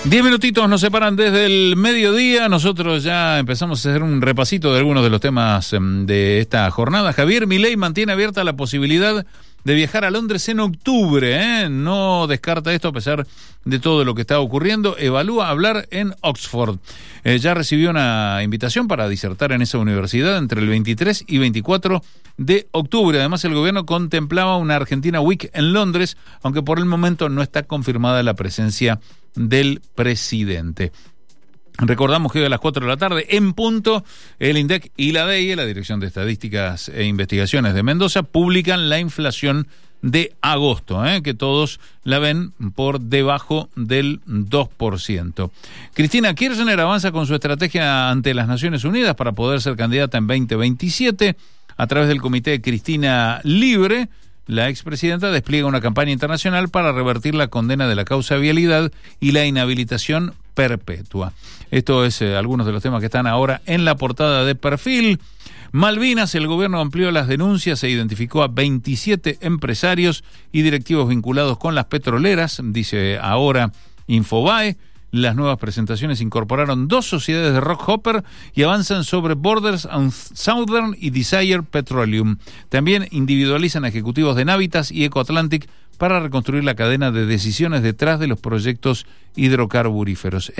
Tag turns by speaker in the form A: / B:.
A: 10 minutitos nos separan desde el mediodía. Nosotros ya empezamos a hacer un repasito de algunos de los temas de esta jornada. Javier Milei mantiene abierta la posibilidad de viajar a Londres en octubre. No descarta esto a pesar de todo lo que está ocurriendo. Evalúa hablar en Oxford. Ya recibió una invitación para disertar en esa universidad entre el 23 y 24 de octubre. Además, el gobierno contemplaba una Argentina Week en Londres, aunque por el momento no está confirmada la presencia del presidente. Recordamos que hoy a las 4 de la tarde, en punto, el INDEC y la DEIE, la Dirección de Estadísticas e Investigaciones de Mendoza, publican la inflación de agosto, que todos la ven por debajo del 2%. Cristina Kirchner avanza con su estrategia ante las Naciones Unidas para poder ser candidata en 2027 a través del Comité Cristina Libre. La expresidenta despliega una campaña internacional para revertir la condena de la causa vialidad y la inhabilitación perpetua. Esto es algunos de los temas que están ahora en la portada de Perfil. Malvinas, el gobierno amplió las denuncias e identificó a 27 empresarios y directivos vinculados con las petroleras, dice ahora Infobae. Las nuevas presentaciones incorporaron 2 sociedades de Rock Hopper y avanzan sobre Borders and Southern y Desire Petroleum. También individualizan a ejecutivos de Navitas y EcoAtlantic para reconstruir la cadena de decisiones detrás de los proyectos hidrocarburíferos.